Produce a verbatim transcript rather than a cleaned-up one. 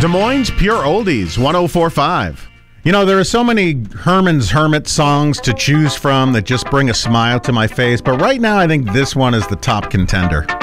Des Moines Pure Oldies, one oh four point five. You know, there are so many Herman's Hermit songs to choose from that just bring a smile to my face, but right now I think this one is the top contender.